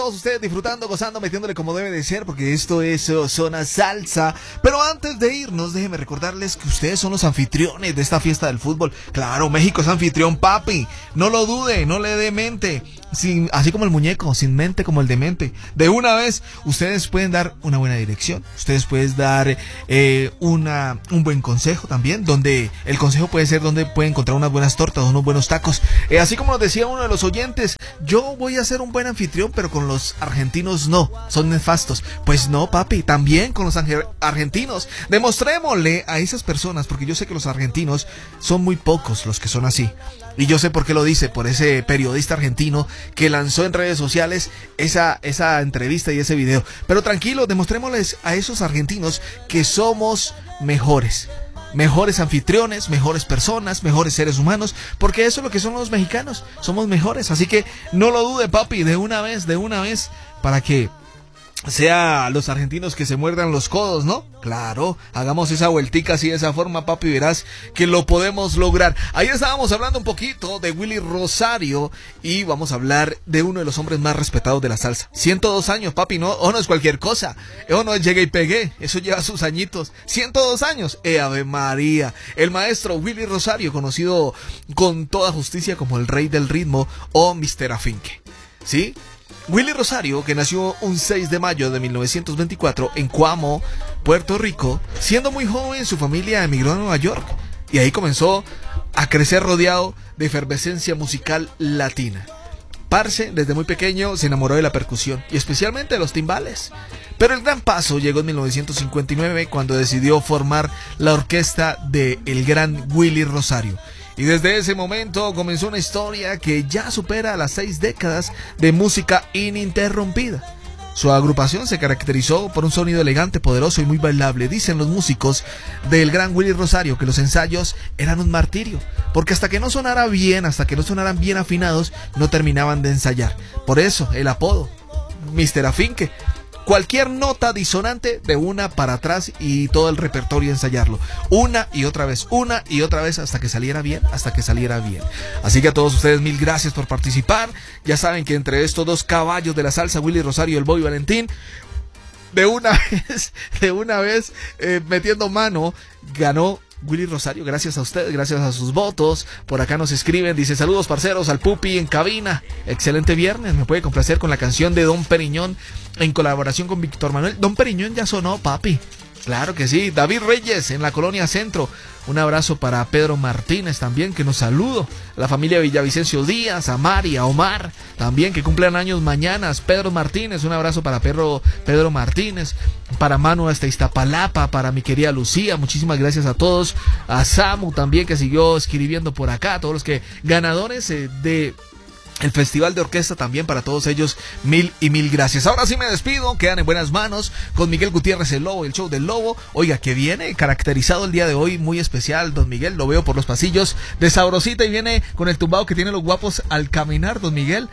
Todos ustedes disfrutando, gozando, metiéndole como debe de ser, porque esto es Zona Salsa. Pero antes de irnos, déjenme recordarles que ustedes son los anfitriones de esta fiesta del fútbol. Claro, México es anfitrión, papi. No lo dude, no le dé mente. Así como el muñeco, sin mente como el demente. De una vez, ustedes pueden dar una buena dirección. Ustedes pueden dar un buen consejo también, donde el consejo puede ser donde pueden encontrar unas buenas tortas, unos buenos tacos. Así como nos decía uno de los oyentes, yo voy a ser un buen anfitrión, pero con los argentinos no, son nefastos. Pues no, papi, también con los argentinos. Demostrémosle a esas personas, porque yo sé que los argentinos son muy pocos los que son así. Y yo sé por qué lo dice, por ese periodista argentino que lanzó en redes sociales esa entrevista y ese video. Pero tranquilo, demostrémosles a esos argentinos que somos mejores anfitriones, mejores personas, mejores seres humanos, porque eso es lo que son los mexicanos, somos mejores. Así que no lo dude, papi, de una vez, para que sea los argentinos que se muerdan los codos, ¿no? Claro, hagamos esa vueltica así de esa forma, papi, verás que lo podemos lograr. Ahí estábamos hablando un poquito de Willy Rosario y vamos a hablar de uno de los hombres más respetados de la salsa. 102 años, papi, no es cualquier cosa. No es llegué y pegué, eso lleva sus añitos. 102 años, Ave María. El maestro Willy Rosario, conocido con toda justicia como el rey del ritmo o Mr. Afinque, ¿sí? Willy Rosario, que nació un 6 de mayo de 1924 en Coamo, Puerto Rico, siendo muy joven su familia emigró a Nueva York y ahí comenzó a crecer rodeado de efervescencia musical latina. Parce, desde muy pequeño, se enamoró de la percusión y especialmente de los timbales. Pero el gran paso llegó en 1959 cuando decidió formar la orquesta de el gran Willy Rosario. Y desde ese momento comenzó una historia que ya supera las 6 décadas de música ininterrumpida. Su agrupación se caracterizó por un sonido elegante, poderoso y muy bailable. Dicen los músicos del gran Willy Rosario que los ensayos eran un martirio, porque hasta que no sonaran bien afinados, no terminaban de ensayar. Por eso el apodo, Mr. Afinque. Cualquier nota disonante de una para atrás y todo el repertorio ensayarlo. Una y otra vez hasta que saliera bien, Así que a todos ustedes mil gracias por participar. Ya saben que entre estos dos caballos de la salsa, Willy Rosario y el Bobby Valentín, de una vez metiendo mano, ganó Willy Rosario, gracias a ustedes, gracias a sus votos. Por acá nos escriben, dice: saludos parceros, al Pupi en cabina, excelente viernes, me puede complacer con la canción de Don Periñón en colaboración con Víctor Manuel. Don Periñón ya sonó, papi, claro que sí. David Reyes en la Colonia Centro, un abrazo para Pedro Martínez también, que nos saludo. La familia Villavicencio Díaz, a Mari, a Omar también, que cumplen años mañana. Pedro Martínez, un abrazo para Pedro Martínez, para Manu hasta Iztapalapa, para mi querida Lucía, muchísimas gracias a todos. A Samu también, que siguió escribiendo por acá, a todos los que ganadores de el Festival de Orquesta también, para todos ellos mil y mil gracias. Ahora sí me despido, quedan en buenas manos con Miguel Gutiérrez, el Lobo, el show del Lobo. Oiga, que viene caracterizado el día de hoy, muy especial, don Miguel, lo veo por los pasillos de Sabrosita y viene con el tumbado que tiene los guapos al caminar, don Miguel.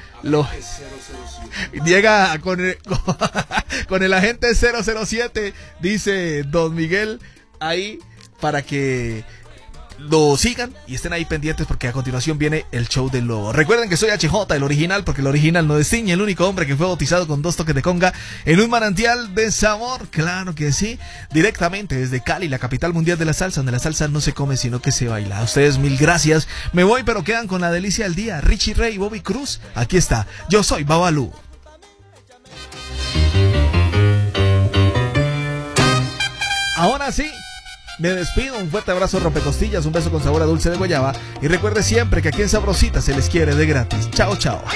Llega con el agente 007, dice don Miguel, ahí para que lo sigan y estén ahí pendientes, porque a continuación viene el show del Lobo. Recuerden que soy HJ, el original, porque el original no destiñe, el único hombre que fue bautizado con 2 toques de conga en un manantial de sabor, claro que sí, directamente desde Cali, la capital mundial de la salsa, donde la salsa no se come sino que se baila. A ustedes mil gracias, me voy, pero quedan con la delicia del día, Richie Ray y Bobby Cruz. Aquí está, yo soy Babalú. Ahora sí, me despido, un fuerte abrazo rompecostillas, un beso con sabor a dulce de guayaba y recuerde siempre que aquí en Sabrosita se les quiere de gratis. Chao, chao.